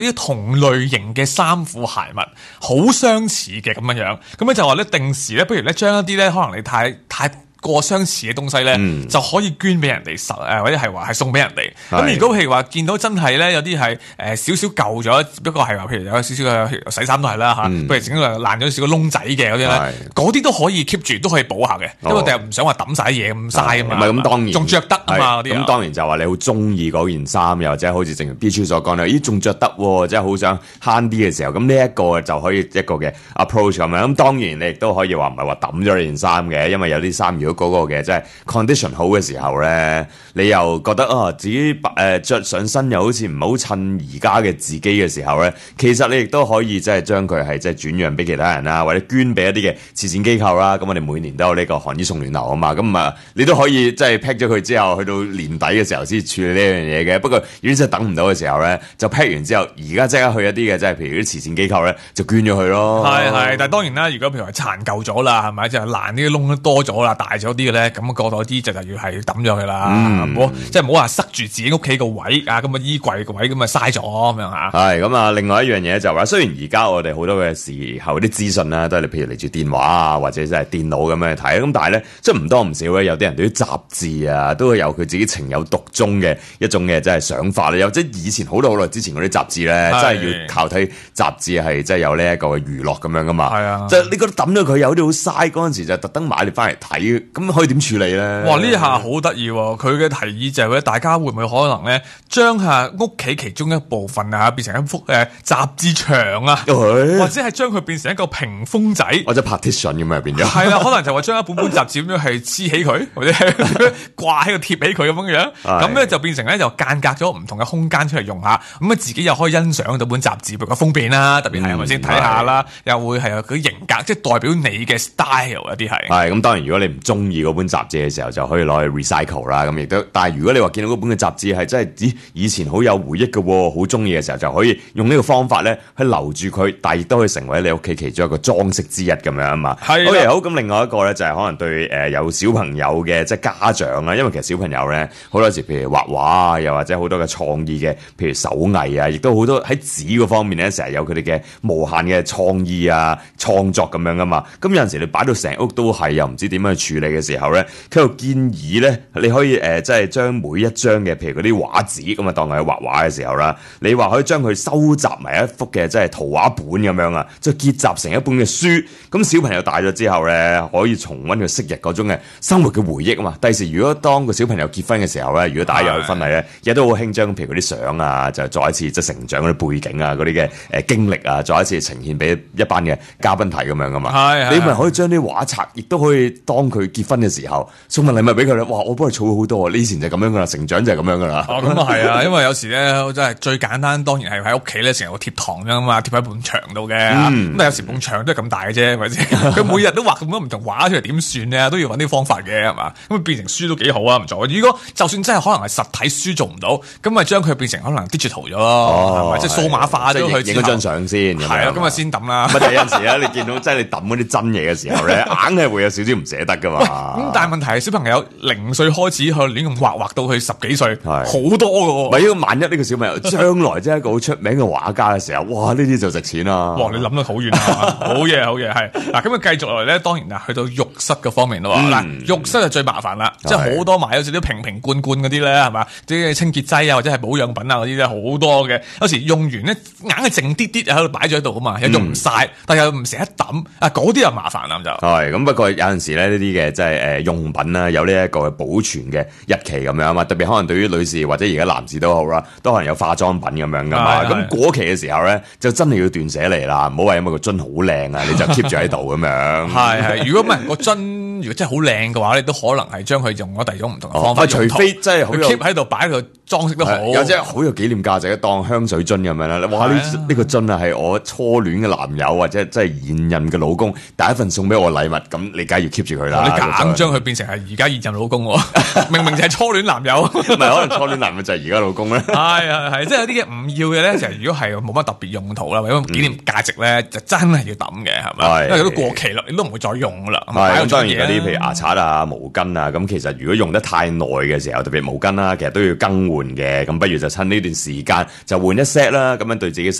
啲同類型嘅衫褲鞋襪，好相似嘅咁樣，咁咧就話咧定時咧，不如咧將一啲咧可能你太過相似嘅東西咧，就可以捐俾人哋或者係話係送俾人哋。咁如果譬如話見到真係咧有啲係少少舊咗，不過係話譬如有少少嘅洗衫都係啦嚇，譬如整到爛咗少個窿仔嘅嗰啲咧，嗰啲都可以 keep 住，都可以補下嘅，因為第日唔想話抌晒嘢咁嘥啊嘛。 唔係咁當然， 仲着得啊嘛嗰啲。 咁當然就話你好中意嗰件衫，又或者好似正如 B 超所講咧，咦仲着得喎，即係好想慳啲嘅時候，咁呢一個就可以一個嘅 approach 咁樣。咁當然你亦都可以話唔係話抌咗你件衫嘅，因為有啲衫如果嗰個嘅即係 condition 好嘅時候咧，你又覺得自己着上身又好似唔好襯而家嘅自己嘅時候咧，其實你亦都可以即係將佢係即係轉讓俾其他人啦，或者捐俾一啲嘅慈善機構啦。咁我哋每年都有呢個寒衣送暖流啊嘛，咁你都可以即係 pack 咗佢之後，去到年底嘅時候先處理呢樣嘢嘅。不過如果真係等唔到嘅時候咧，就 pack 完之後，而家即刻去一啲嘅即係譬如啲慈善機構咧，就捐咗佢咯。 係，但係當然啦，如果譬如話殘舊咗啦，係咪即係爛啲窿都多咗啦，大咗啲嘅咧，咁過多啲就要係抌咗佢啦。即係唔好話塞住自己屋企個位啊，咁衣櫃個位咁嘥咗咁樣嚇。 係咁啊，另外一樣嘢就話，雖然而家我哋好多嘅時候啲資訊啦，都係譬如嚟自電話啊，或者即係電腦咁樣去睇，咁但係咧，即係唔多唔少咧，有啲人對啲雜誌啊，都會有佢自己情有獨鍾嘅一種嘅即係想法咧。又即係以前好耐之前嗰啲雜誌咧，真係要靠睇雜誌係即係有呢一個娛樂咁樣噶嘛。係啊，即係你覺得抌咗佢有啲好嘥，嗰陣時就特登買你翻嚟睇，咁可以點處理咧？ 哇！呢下好得意喎，佢嘅提議就係咧，大家會唔會可能咧，將下屋企其中一部分啊，變成一幅雜誌牆啊，或者係將佢變成一個屏風仔， 或者 partition 咁樣變咗。 係啦，可能就話將一本雜誌咁樣係黐起佢，或者係掛喺度貼起佢咁樣，咁咧就變成咧就間隔咗唔同嘅空間出嚟用下，咁啊自己又可以欣賞到本雜誌，譬如個封面啦，特別係咪先睇下啦，又會係有佢型格，即係代表你嘅 style 一啲係。 係咁，當然如果你唔中意嗰本雜誌嘅時候，就可以攞去 recycle 啦。咁亦都，但係如果你話見到嗰本嘅雜誌係真係以前好有回憶嘅，好中意嘅時候，就可以用呢個方法咧去留住佢，但係亦都可以成為你屋企其中一個裝飾之一咁樣啊嘛。係。OK，好，咁另外一個咧就係可能對有小朋友嘅即係家長啦，因為其實小朋友咧好多時譬如畫畫啊，又或者好多嘅創意嘅，譬如手藝啊，亦都好多喺紙嗰方面咧，成日有佢哋嘅無限嘅創意啊、創作咁樣噶嘛。咁有陣時你擺到成屋都係，又唔知點樣去處理嘅時候咧，佢又建議咧，你可以即係將每一張嘅譬如嗰啲畫紙咁啊，當係畫畫嘅時候啦，你話可以將佢收集埋一幅嘅即係圖畫本咁樣啊，即係結集成一本嘅書。咁小朋友大咗之後咧，可以重溫佢昔日嗰種嘅生活嘅回憶啊嘛。第時如果當個小朋友結婚嘅時候咧，如果大家有去婚禮咧，亦都好興將譬如嗰啲相啊，就再一次即係成長嗰啲背景啊，嗰啲嘅經歷啊，再一次呈現俾一班嘅嘉賓睇咁樣噶嘛。你咪可以將啲畫冊，亦都可以當佢結婚嘅時候送份禮物俾佢咧。哇！我幫佢儲好多，你以前就咁樣噶啦，成長就係咁樣噶啦。 咁啊係啊，因為有時咧真係最簡單，當然係喺屋企咧成日會貼堂啫嘛，貼喺本牆度嘅。咁但有時本牆都係咁大嘅啫，係咪先？佢每日都畫咁多唔同畫出嚟，點算咧？都要揾啲方法嘅係嘛？咁變成書都幾好啊，唔錯。如果就算真係可能係實體書做唔到，咁咪將佢變成可能 digital 咗咯，係咪？即係數碼化咗佢， 影咗張相先。 係啊，咁啊先抌啦。 乜第有陣時咧，你見到即係你抌嗰啲真嘢嘅時候咧，硬係會有少少唔捨得噶嘛。 咁但係問題係小朋友0歲開始去亂咁畫到佢10幾歲，好多噶喎。 唔係，如果萬一呢個小朋友將來真係一個好出名嘅畫家嘅時候，哇！呢啲就值錢啦。 哇！你諗得好遠啊，好嘢好嘢，係嗱。咁啊繼續落嚟咧，當然啦，去到浴室嘅方面咯。嗱，浴室就最麻煩啦，即係好多買有少少瓶罐嗰啲咧，係嘛？啲清潔劑啊，或者係保養品啊嗰啲咧，好多嘅。有時用完咧，硬係靜啲啲喺度擺咗喺度啊嘛，又用唔晒，但又唔捨得抌啊，嗰啲又麻煩啦咁就。 係咁，不過有陣時咧呢啲嘅即係用品啦，有呢一個保存嘅日期咁樣啊嘛。特別可能對於女士或者而家男士都好啦，都可能有化妝品咁樣噶嘛。咁過期嘅時候咧，就真係要斷捨離啦，唔好話因為個樽好靚啊，你就 keep 住喺度咁樣。係， 如果唔係個樽，如果真係好靚嘅話，你都可能係將佢用咗第二種唔同嘅方法。 除非真係好 keep 喺度擺喺度裝飾都好， 有即係好有紀念價值，當香水樽咁樣啦。哇！呢個樽啊係我初戀嘅男友或者即係現任嘅老公第一份送俾我禮物，咁你梗係要 keep 住佢啦。 你夾硬將佢變成係而家現任老公，明明就係初戀男友， 唔係可能初戀男友就係而家老公咧。 係，即係有啲嘢唔要嘅咧，就係如果係冇乜特別用途啦，或者紀念價值咧，就真係要抌嘅，係咪？因為都過期啦，你都唔會再用啦。 係咁，當然有啲譬如牙刷啊、毛巾啊，咁其實如果用得太耐嘅時候，特別毛巾啦，其實都要更換換嘅，咁不如就趁呢段時間就換一 set 啦，咁樣對自己